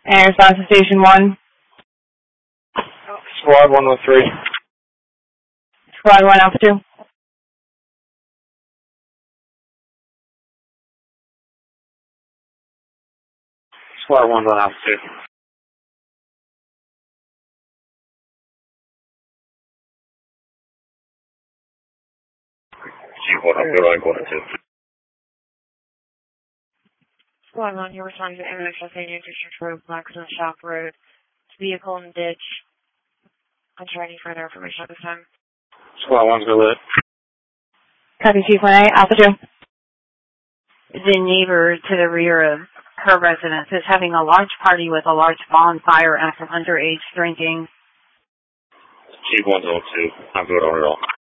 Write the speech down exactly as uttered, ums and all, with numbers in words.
And response to Station one. Squad one oh three. Squad one Alpha two. Squad one one Alpha two. Chief one, I'm good, I'm going to. Squad one, you're responding to International Stadium District Road, Blackstone Shop Road. Vehicle in ditch. I'm trying any further information at this time. Squad one's good lit. Copy Chief one A, Alpha two. The neighbor to the rear of her residence is having a large party with a large bonfire and some underage drinking. Chief one's on two. I'm good on it all.